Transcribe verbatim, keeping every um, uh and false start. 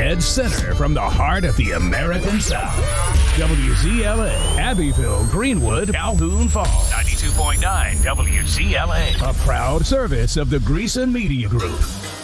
dead center from the heart of the American South. W Z L A, Abbeville, Greenwood, Calhoun Falls. ninety-two point nine W Z L A, a proud service of the Greason Media Group.